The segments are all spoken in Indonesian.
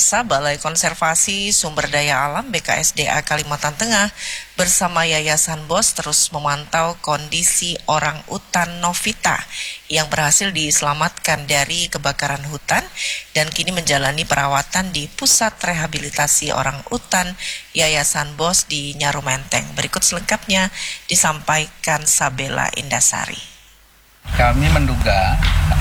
Pemirsa, Balai Konservasi Sumber Daya Alam BKSDA Kalimantan Tengah bersama Yayasan BOS terus memantau kondisi orang utan Novita yang berhasil diselamatkan dari kebakaran hutan dan kini menjalani perawatan di Pusat Rehabilitasi Orang Utan Yayasan BOS di Nyaru Menteng. Berikut selengkapnya disampaikan Sabela Indasari. Kami menduga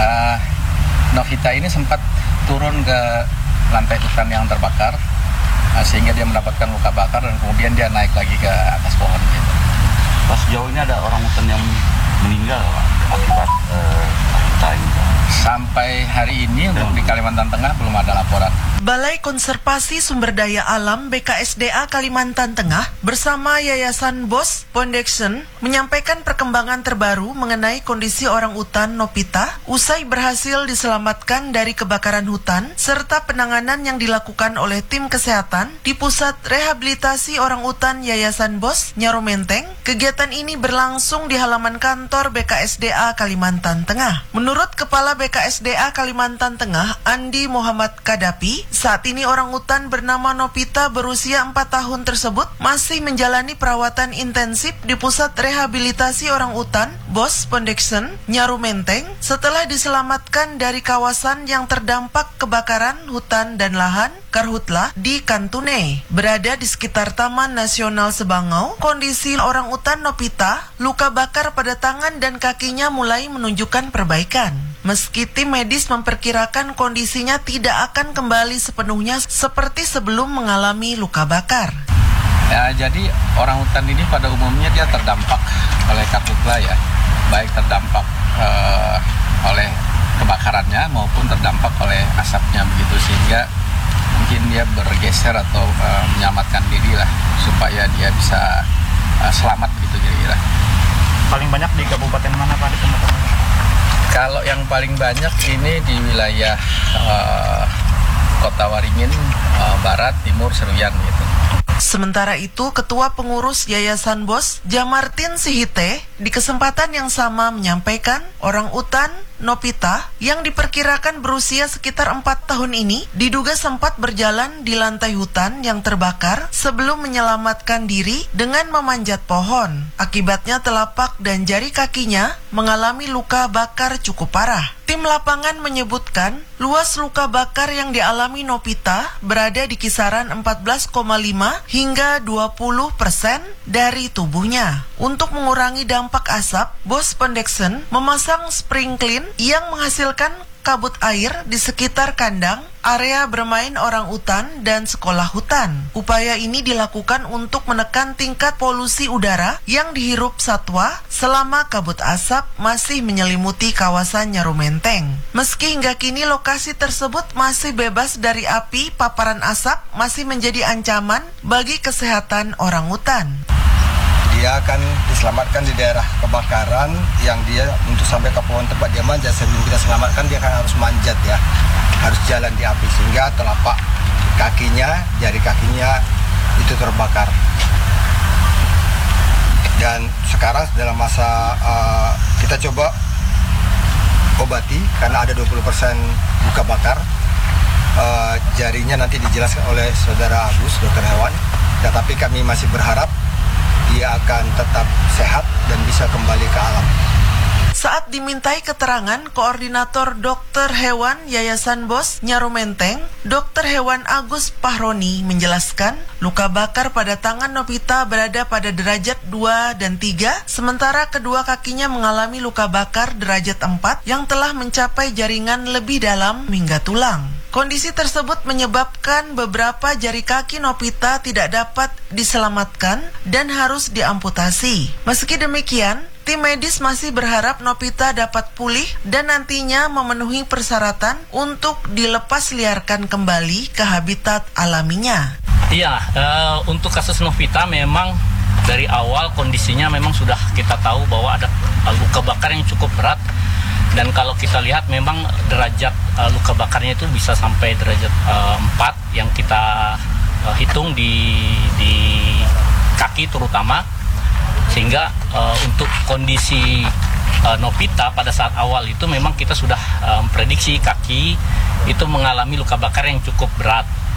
Novita ini sempat turun ke lantai hutan yang terbakar, sehingga dia mendapatkan luka bakar dan kemudian dia naik lagi ke atas pohon. Gitu. Pas sejauh ini ada orang hutan yang meninggal akibat Novita ini. Sampai hari ini untuk di Kalimantan Tengah belum ada laporan. Balai Konservasi Sumber Daya Alam BKSDA Kalimantan Tengah bersama Yayasan BOS Foundation menyampaikan perkembangan terbaru mengenai kondisi orang utan Novita usai berhasil diselamatkan dari kebakaran hutan serta penanganan yang dilakukan oleh tim kesehatan di Pusat Rehabilitasi Orang Utan Yayasan BOS Nyaru Menteng. Kegiatan ini berlangsung di halaman kantor BKSDA Kalimantan Tengah. Menurut Kepala BKSDA Kalimantan Tengah, Andi Muhammad Kadapi, saat ini orang utan bernama Novita berusia 4 tahun tersebut masih menjalani perawatan intensif di Pusat Rehabilitasi Orang Utan BOS Foundation Nyaru Menteng setelah diselamatkan dari kawasan yang terdampak kebakaran hutan dan lahan Karhutlah di Kantune. Berada di sekitar Taman Nasional Sebangau, kondisi orang utan Novita, luka bakar pada tangan dan kakinya mulai menunjukkan perbaikan. Meski tim medis memperkirakan kondisinya tidak akan kembali sepenuhnya seperti sebelum mengalami luka bakar. Ya, jadi orang hutan ini pada umumnya dia terdampak oleh karhutlah ya, baik terdampak oleh kebakarannya maupun terdampak oleh asapnya begitu, sehingga mungkin dia bergeser atau menyelamatkan diri lah supaya dia bisa selamat gitu kira-kira. Paling banyak di kabupaten mana Pak ditemukan? Kalau yang paling banyak ini di wilayah Kota Waringin, Barat, Timur, Seruyan gitu. Sementara itu, Ketua Pengurus Yayasan BOS, Jamartin Sihite, di kesempatan yang sama menyampaikan orang utan Novita yang diperkirakan berusia sekitar 4 tahun ini diduga sempat berjalan di lantai hutan yang terbakar sebelum menyelamatkan diri dengan memanjat pohon. Akibatnya telapak dan jari kakinya mengalami luka bakar cukup parah. Tim lapangan menyebutkan luas luka bakar yang dialami Novita berada di kisaran 14,5 hingga 20% dari tubuhnya. Untuk mengurangi dampak asap, BOS Foundation memasang sprinkler yang menghasilkan kabut air di sekitar kandang, area bermain orang utan, dan sekolah hutan. Upaya ini dilakukan untuk menekan tingkat polusi udara yang dihirup satwa selama kabut asap masih menyelimuti kawasan Nyaru Menteng. Meski hingga kini lokasi tersebut masih bebas dari api, paparan asap masih menjadi ancaman bagi kesehatan orang utan. Dia akan diselamatkan di daerah kebakaran yang dia untuk sampai ke pohon tempat dia manjat. Sebelum kita selamatkan dia kan harus manjat ya, harus jalan di api sehingga telapak kakinya, jari kakinya itu terbakar. Dan sekarang dalam masa kita coba obati karena ada 20% luka bakar. Jarinya nanti dijelaskan oleh Saudara Agus, dokter hewan. Tetapi kami masih berharap dia akan tetap sehat dan bisa kembali ke alam. Saat dimintai keterangan, Koordinator Dokter Hewan Yayasan BOS Nyaru Menteng, Dokter Hewan Agus Pahroni menjelaskan luka bakar pada tangan Novita berada pada derajat 2 dan 3, sementara kedua kakinya mengalami luka bakar derajat 4 yang telah mencapai jaringan lebih dalam hingga tulang. Kondisi tersebut menyebabkan beberapa jari kaki Novita tidak dapat diselamatkan dan harus diamputasi. Meski demikian, tim medis masih berharap Novita dapat pulih dan nantinya memenuhi persyaratan untuk dilepas liarkan kembali ke habitat alaminya. Iya, untuk kasus Novita memang dari awal kondisinya memang sudah kita tahu bahwa ada luka bakar yang cukup berat. Dan kalau kita lihat memang derajat luka bakarnya itu bisa sampai derajat 4 yang kita hitung di kaki terutama. Sehingga untuk kondisi Novita pada saat awal itu memang kita sudah memprediksi kaki itu mengalami luka bakar yang cukup berat.